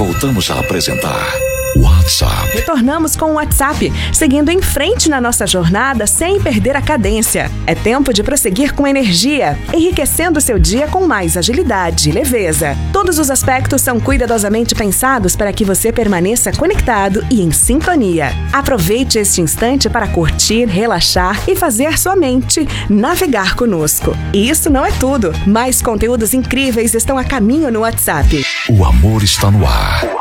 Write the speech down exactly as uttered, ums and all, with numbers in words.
voltamos a apresentar WhatsApp. Retornamos com o WhatsApp, seguindo em frente na nossa jornada sem perder a cadência. É tempo de prosseguir com energia, enriquecendo seu dia com mais agilidade e leveza. Todos os aspectos são cuidadosamente pensados para que você permaneça conectado e em sintonia. Aproveite este instante para curtir, relaxar e fazer sua mente navegar conosco. E isso não é tudo. Mais conteúdos incríveis estão a caminho no WhatsApp. O amor está no ar.